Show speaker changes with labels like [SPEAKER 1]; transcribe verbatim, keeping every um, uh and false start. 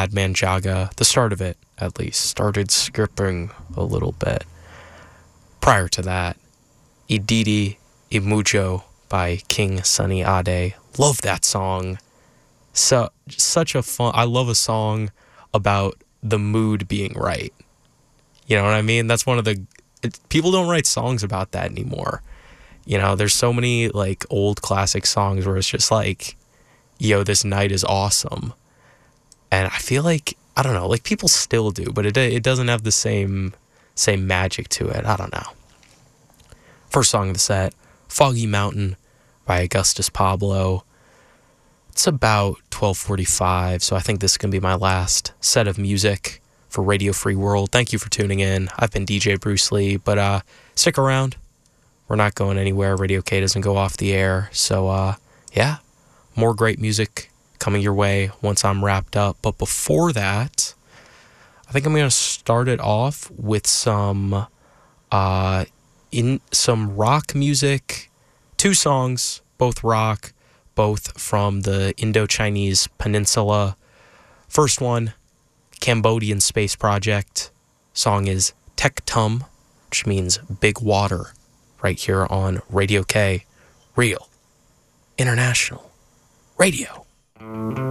[SPEAKER 1] Madman Jaga, the start of it at least, started skipping a little bit. Prior to that, Ididi Imujo by King Sunny Ade. Love that song. So such a fun, I love a song about the mood being right. You know what I mean? That's one of the, it, people don't write songs about that anymore. You know, there's so many like old classic songs where it's just like, yo, this night is awesome. And I feel like, I don't know, like people still do, but it it doesn't have the same same magic to it. I don't know. First song of the set, Foggy Mountain by Augustus Pablo. It's about twelve forty-five, so I think this is going to be my last set of music for Radio Free World. Thank you for tuning in. I've been D J Bruce Lee, but uh, stick around. We're not going anywhere. Radio K doesn't go off the air. So, uh, yeah, more great music coming your way once I'm wrapped up. But before that, I think I'm going to start it off with some uh, in some rock music. Two songs, both rock, both from the Indo-Chinese Peninsula. First one, Cambodian Space Project. Song is Tek Tum, which means big water, right here on Radio K, Real International Radio.